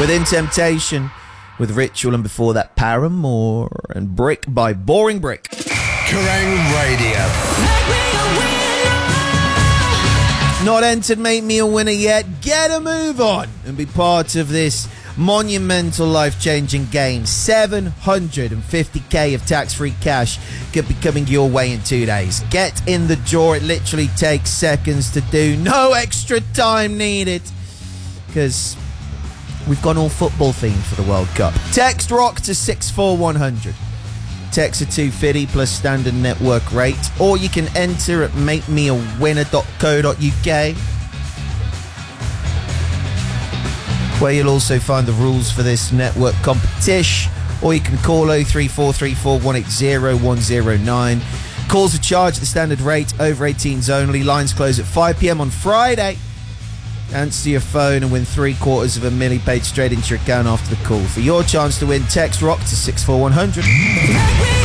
Within Temptation with Ritual, and before that Paramore and Brick by Boring Brick. Kerrang Radio. Not entered Make Me a Winner yet? Get a move on and be part of this monumental life-changing game. 750k of tax-free cash could be coming your way in 2 days. Get in the draw. It literally takes seconds to do. No extra time needed, because we've gone all football themed for the World Cup. Text ROCK to 64100. Text a 250 plus standard network rate, or you can enter at makemeawinner.co.uk, where you'll also find the rules for this network competition, or you can call 03434 180 109. Calls are charged at the standard rate, over 18s only. Lines close at 5 p.m. on Friday. Answer your phone and win $750,000 paid straight into your account after the call. For your chance to win, text ROCK to 64100.